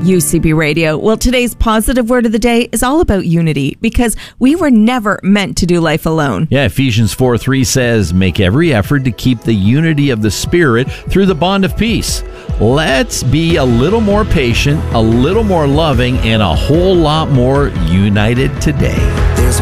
UCB Radio. Well, today's positive word of the day is all about unity, because we were never meant to do life alone. Yeah, Ephesians 4:3 says, make every effort to keep the unity of the Spirit through the bond of peace. Let's be a little more patient, a little more loving, and a whole lot more united today.